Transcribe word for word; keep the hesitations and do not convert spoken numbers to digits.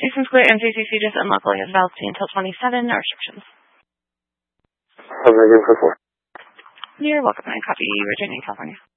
Jason Square M C C C just unlawfully has valid until twenty-seven. No restrictions. Have a good one. You're welcome. I copy Virginia, California.